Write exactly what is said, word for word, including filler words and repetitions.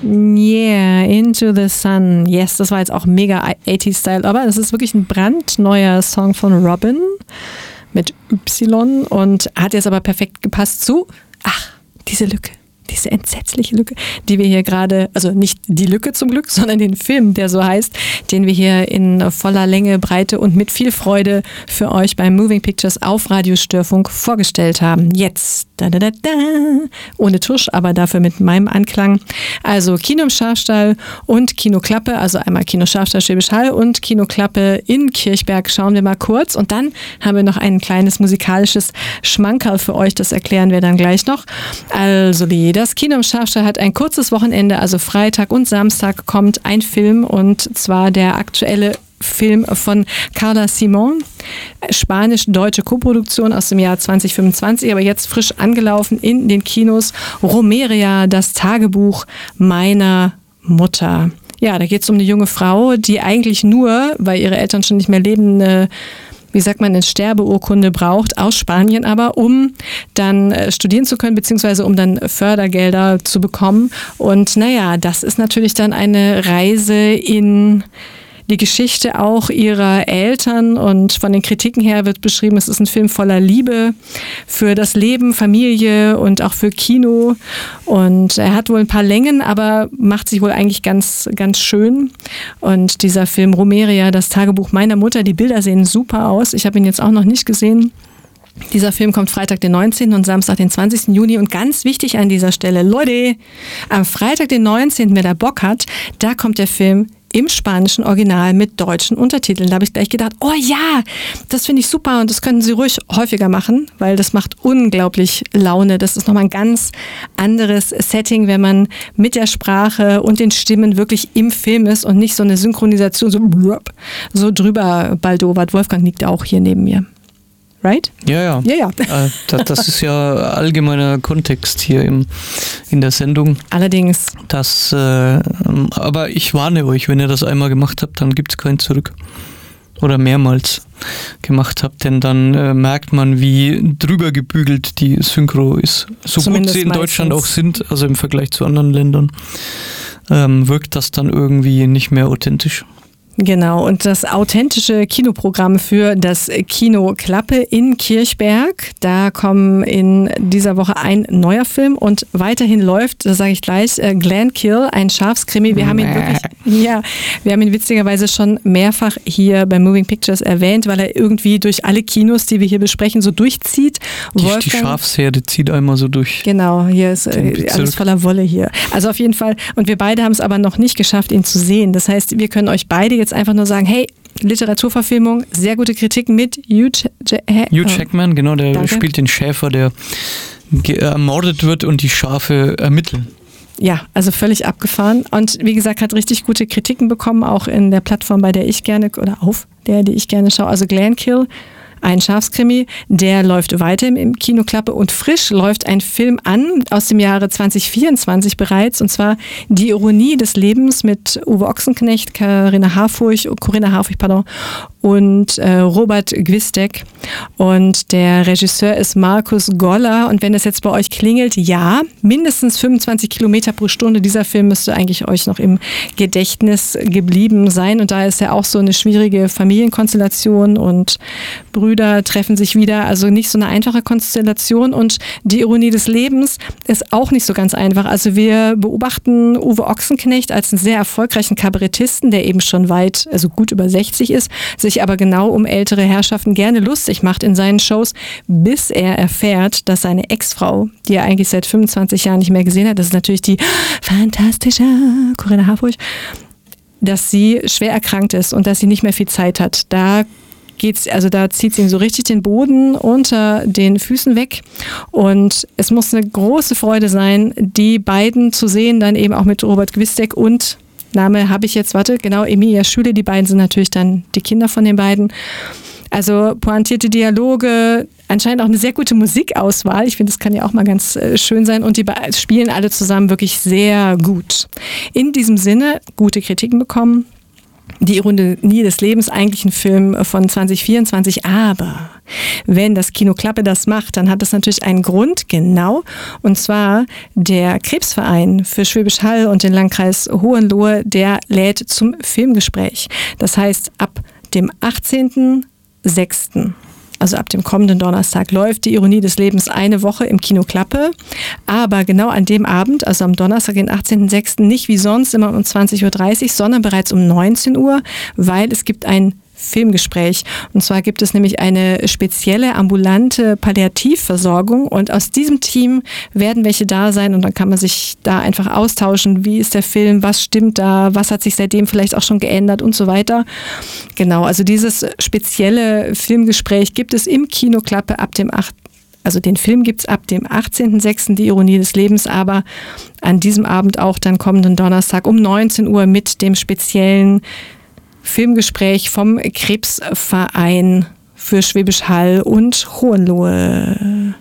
Yeah, Into the Sun. Yes, das war jetzt auch mega achtziger-Style, aber das ist wirklich ein brandneuer Song von Robin mit Y und hat jetzt aber perfekt gepasst zu, ach, diese Lücke. Diese entsetzliche Lücke, die wir hier gerade, also nicht die Lücke zum Glück, sondern den Film, der so heißt, den wir hier in voller Länge, Breite und mit viel Freude für euch bei Moving Pictures auf Radio Störfunk vorgestellt haben. Jetzt, da, da, da, da, ohne Tusch, aber dafür mit meinem Anklang. Also Kino im Schafstall und Kinoklappe, also einmal Kino Schafstall Schwäbisch Hall und Kinoklappe in Kirchberg. Schauen wir mal kurz und dann haben wir noch ein kleines musikalisches Schmankerl für euch, das erklären wir dann gleich noch. Also die Das Kino im Schafstall hat ein kurzes Wochenende, also Freitag und Samstag kommt ein Film und zwar der aktuelle Film von Carla Simón, spanisch-deutsche Koproduktion aus dem Jahr zwanzig fünfundzwanzig, aber jetzt frisch angelaufen in den Kinos. Romeria, das Tagebuch meiner Mutter. Ja, da geht es um eine junge Frau, die eigentlich nur, weil ihre Eltern schon nicht mehr leben, eine wie sagt man, eine Sterbeurkunde braucht, aus Spanien aber, um dann studieren zu können, beziehungsweise um dann Fördergelder zu bekommen. Und naja, das ist natürlich dann eine Reise in die Geschichte auch ihrer Eltern und von den Kritiken her wird beschrieben, es ist ein Film voller Liebe für das Leben, Familie und auch für Kino und er hat wohl ein paar Längen, aber macht sich wohl eigentlich ganz, ganz schön und dieser Film Romeria, das Tagebuch meiner Mutter, die Bilder sehen super aus, ich habe ihn jetzt auch noch nicht gesehen. Dieser Film kommt Freitag den neunzehnten und Samstag den zwanzigsten Juni und ganz wichtig an dieser Stelle, Leute, am Freitag den neunzehnten, wer da Bock hat, da kommt der Film im spanischen Original mit deutschen Untertiteln. Da habe ich gleich gedacht, oh ja, das finde ich super und das könnten Sie ruhig häufiger machen, weil das macht unglaublich Laune. Das ist nochmal ein ganz anderes Setting, wenn man mit der Sprache und den Stimmen wirklich im Film ist und nicht so eine Synchronisation so, so drüber baldowert. Wolfgang liegt auch hier neben mir. Right? Ja, ja. ja, ja. Äh, das, das ist ja allgemeiner Kontext hier im, in der Sendung. Allerdings. Das, äh, aber ich warne euch, wenn ihr das einmal gemacht habt, dann gibt es kein Zurück. Oder mehrmals gemacht habt, denn dann äh, merkt man, wie drüber gebügelt die Synchro ist. So Zumindest gut sie in meistens. Deutschland auch sind, also im Vergleich zu anderen Ländern, ähm, wirkt das dann irgendwie nicht mehr authentisch. Genau, und das authentische Kinoprogramm für das Kino Klappe in Kirchberg. Da kommen in dieser Woche ein neuer Film und weiterhin läuft, das sage ich gleich, Glenkill, ein Schafskrimi. Wir haben ihn wirklich, ja, wir haben ihn witzigerweise schon mehrfach hier bei Moving Pictures erwähnt, weil er irgendwie durch alle Kinos, die wir hier besprechen, so durchzieht. Die, die Schafsherde zieht einmal so durch. Genau, hier ist alles voller Wolle hier. Also auf jeden Fall, und wir beide haben es aber noch nicht geschafft, ihn zu sehen. Das heißt, wir können euch beide jetzt einfach nur sagen, hey, Literaturverfilmung, sehr gute Kritiken mit Hugh, J- Hugh Jackman, genau, der Danke. spielt den Schäfer, der ge- ermordet wird und die Schafe ermitteln. Ja, also völlig abgefahren und wie gesagt, hat richtig gute Kritiken bekommen, auch in der Plattform, bei der ich gerne, oder auf der, die ich gerne schaue, also Glenkill. Ein Schafskrimi, der läuft weiter im Kino Klappe und frisch läuft ein Film an aus dem Jahre zwanzig vierundzwanzig bereits und zwar Die Ironie des Lebens mit Uwe Ochsenknecht, Corinna Harfurch, Corinna Harfurch, pardon, und äh, Robert Gwisdek und der Regisseur ist Markus Goller und wenn das jetzt bei euch klingelt, ja, mindestens fünfundzwanzig Kilometer pro Stunde, dieser Film müsste eigentlich euch noch im Gedächtnis geblieben sein und da ist ja auch so eine schwierige Familienkonstellation und Brüder treffen sich wieder, also nicht so eine einfache Konstellation und die Ironie des Lebens ist auch nicht so ganz einfach. Also wir beobachten Uwe Ochsenknecht als einen sehr erfolgreichen Kabarettisten, der eben schon weit, also gut über sechzig ist, sich aber genau um ältere Herrschaften gerne lustig macht in seinen Shows, bis er erfährt, dass seine Ex-Frau, die er eigentlich seit fünfundzwanzig Jahren nicht mehr gesehen hat, das ist natürlich die fantastische Corinna Harfurch, dass sie schwer erkrankt ist und dass sie nicht mehr viel Zeit hat. Da geht's, also da zieht es ihm so richtig den Boden unter den Füßen weg und es muss eine große Freude sein, die beiden zu sehen, dann eben auch mit Robert Gwisdek und Name habe ich jetzt, warte, genau, Emilia Schüle, die beiden sind natürlich dann die Kinder von den beiden. Also pointierte Dialoge, anscheinend auch eine sehr gute Musikauswahl. Ich finde, das kann ja auch mal ganz äh, schön sein. Und die be- spielen alle zusammen wirklich sehr gut. In diesem Sinne, gute Kritiken bekommen. Die Ironie des Lebens, eigentlich ein Film von zwanzig vierundzwanzig, aber Wenn das Kino Klappe das macht, dann hat das natürlich einen Grund, genau. Und zwar der Krebsverein für Schwäbisch Hall und den Landkreis Hohenlohe, der lädt zum Filmgespräch. Das heißt, ab dem achtzehnten sechsten also ab dem kommenden Donnerstag, läuft die Ironie des Lebens eine Woche im Kino Klappe. Aber genau an dem Abend, also am Donnerstag, den achtzehnten sechsten, nicht wie sonst immer um zwanzig Uhr dreißig, sondern bereits um neunzehn Uhr, weil es gibt ein Filmgespräch. Und zwar gibt es nämlich eine spezielle ambulante Palliativversorgung und aus diesem Team werden welche da sein und dann kann man sich da einfach austauschen, wie ist der Film, was stimmt da, was hat sich seitdem vielleicht auch schon geändert und so weiter. Genau, also dieses spezielle Filmgespräch gibt es im Kino Klappe ab dem achten Also den Film gibt es ab dem achtzehnten sechsten die Ironie des Lebens, aber an diesem Abend auch dann kommenden Donnerstag um neunzehn Uhr mit dem speziellen Filmgespräch vom Krebsverein für Schwäbisch Hall und Hohenlohe.